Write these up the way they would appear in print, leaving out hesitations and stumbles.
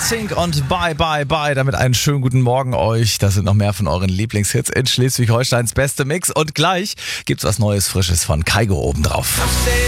NSYNC und Bye Bye Bye. Damit einen schönen guten Morgen euch. Das sind noch mehr von euren Lieblingshits in Schleswig-Holsteins beste Mix. Und gleich gibt's was Neues, Frisches von Kygo obendrauf.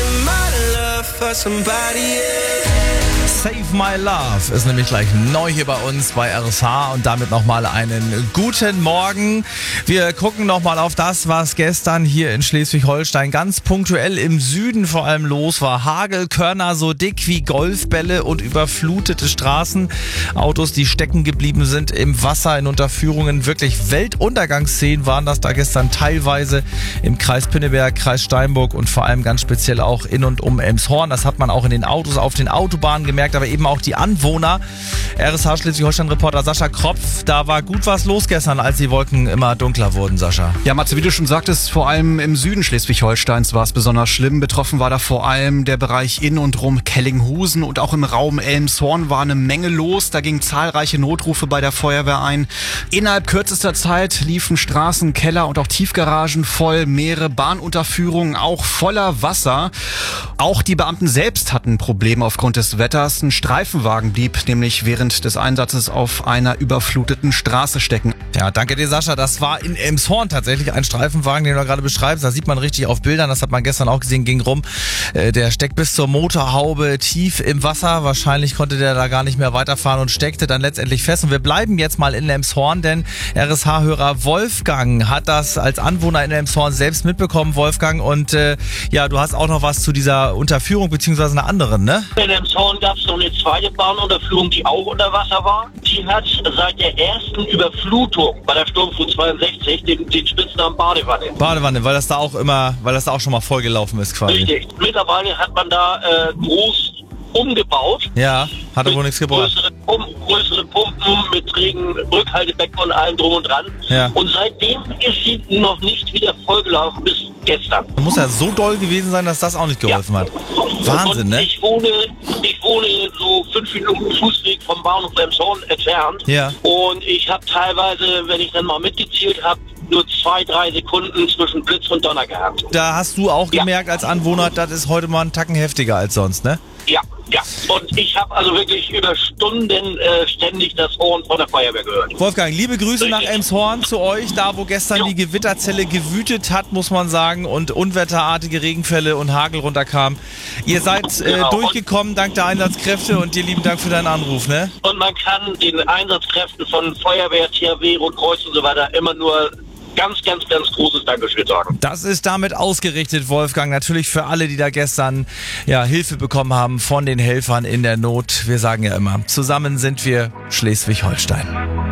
Save My Love ist nämlich gleich neu hier bei uns bei RSH und damit nochmal einen guten Morgen. Wir gucken nochmal auf das, was gestern hier in Schleswig-Holstein ganz punktuell im Süden vor allem los war. Hagelkörner so dick wie Golfbälle und überflutete Straßen. Autos, die stecken geblieben sind im Wasser, in Unterführungen. Wirklich Weltuntergangsszenen waren das da gestern teilweise im Kreis Pinneberg, Kreis Steinburg und vor allem ganz speziell auch in und um Elmshorn. Das hat man auch in den Autos auf den Autobahnen gemerkt, aber eben auch die Anwohner. RSH Schleswig-Holstein-Reporter Sascha Kropf, da war gut was los gestern, als die Wolken immer dunkler wurden, Sascha. Ja, Matze, wie du schon sagtest, vor allem im Süden Schleswig-Holsteins war es besonders schlimm. Betroffen war da vor allem der Bereich in und rum Kellinghusen und auch im Raum Elmshorn war eine Menge los. Da gingen zahlreiche Notrufe bei der Feuerwehr ein. Innerhalb kürzester Zeit liefen Straßen, Keller und auch Tiefgaragen voll, mehrere Bahnunterführungen auch voller Wasser. Auch die Beamten selbst hatten Probleme aufgrund des Wetters. Ein Streifenwagen blieb nämlich während des Einsatzes auf einer überfluteten Straße stecken. Ja, danke dir, Sascha. Das war in Elmshorn tatsächlich ein Streifenwagen, den du gerade beschreibst. Da sieht man richtig auf Bildern, das hat man gestern auch gesehen, ging rum. Der steckt bis zur Motorhaube tief im Wasser. Wahrscheinlich konnte der da gar nicht mehr weiterfahren und steckte dann letztendlich fest. Und wir bleiben jetzt mal in Elmshorn, denn RSH-Hörer Wolfgang hat das als Anwohner in Elmshorn selbst mitbekommen, Wolfgang. Und ja, du hast auch noch was zu dieser Unterführung beziehungsweise einer anderen, ne? In Elmshorn gab es noch eine zweite Bahnunterführung, die auch unter Wasser war. Die hat seit der ersten Überflutung bei der Sturmflut 62 den Spitznamen Badewanne. Badewanne, weil das da auch schon mal vollgelaufen ist quasi. Richtig. Mittlerweile hat man da groß umgebaut. Ja, hat aber wohl nichts gebracht. Größere Pumpen mit Regenrückhaltebecken und allem drum und dran. Ja. Und seitdem ist sie noch nicht wieder vollgelaufen bis gestern. Muss ja so doll gewesen sein, dass das auch nicht geholfen hat. Wahnsinn, und ne? Ich wohne so 5 Minuten Fußweg vom Bahnhof Elmshorn entfernt. Ja. Und ich habe teilweise, wenn ich dann mal mitgezählt habe, nur 2-3 Sekunden zwischen Blitz und Donner gehabt. Da hast du auch gemerkt als Anwohner, das ist heute mal einen Tacken heftiger als sonst, ne? Ja. Und ich habe also wirklich über Stunden ständig das Horn von der Feuerwehr gehört. Wolfgang, liebe Grüße nach Elmshorn zu euch, da wo gestern die Gewitterzelle gewütet hat, muss man sagen, und unwetterartige Regenfälle und Hagel runterkam. Ihr seid durchgekommen dank der Einsatzkräfte und dir lieben Dank für deinen Anruf, ne? Und man kann den Einsatzkräften von Feuerwehr, THW, Rotkreuz und so weiter immer nur ganz großes Dankeschön sagen. Das ist damit ausgerichtet, Wolfgang. Natürlich für alle, die da gestern Hilfe bekommen haben von den Helfern in der Not. Wir sagen ja immer, zusammen sind wir Schleswig-Holstein.